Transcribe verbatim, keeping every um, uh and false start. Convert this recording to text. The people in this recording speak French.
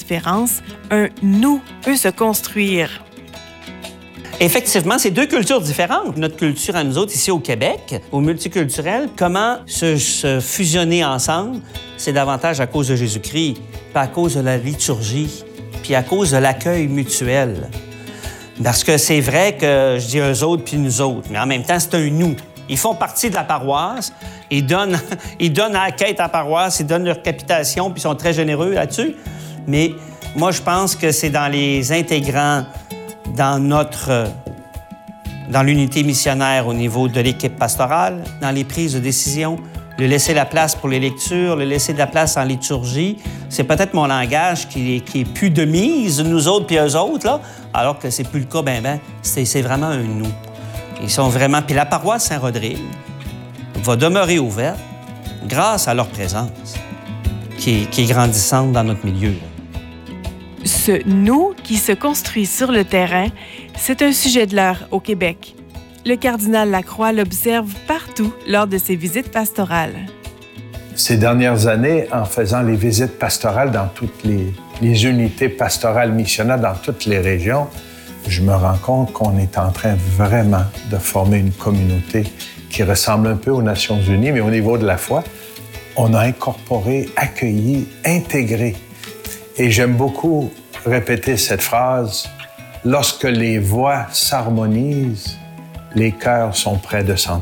différences, un « nous » peut se construire. Effectivement, c'est deux cultures différentes. Notre culture à nous autres, ici au Québec, au multiculturel, comment se, se fusionner ensemble, c'est davantage à cause de Jésus-Christ, pas à cause de la liturgie, puis à cause de l'accueil mutuel. Parce que c'est vrai que je dis eux autres puis nous autres, mais en même temps, c'est un « nous ». Ils font partie de la paroisse, ils donnent, ils donnent à la quête à la paroisse, ils donnent leur capitation, puis ils sont très généreux là-dessus. Mais moi, je pense que c'est dans les intégrants, dans notre... dans l'unité missionnaire au niveau de l'équipe pastorale, dans les prises de décision, le laisser la place pour les lectures, le laisser de la place en liturgie. C'est peut-être mon langage qui est, qui est plus de mise, nous autres puis eux autres, là, alors que c'est plus le cas, ben ben, c'est, c'est vraiment un « nous ». Ils sont vraiment... Puis la paroisse Saint-Rodrigue va demeurer ouverte grâce à leur présence qui est, qui est grandissante dans notre milieu. Ce « nous » qui se construit sur le terrain, c'est un sujet de l'heure au Québec. Le cardinal Lacroix l'observe partout lors de ses visites pastorales. Ces dernières années, en faisant les visites pastorales dans toutes les, les unités pastorales missionnaires dans toutes les régions, je me rends compte qu'on est en train vraiment de former une communauté qui ressemble un peu aux Nations unies, mais au niveau de la foi, on a incorporé, accueilli, intégré. Et j'aime beaucoup répéter cette phrase, « Lorsque les voix s'harmonisent, les cœurs sont près de s'entendre. »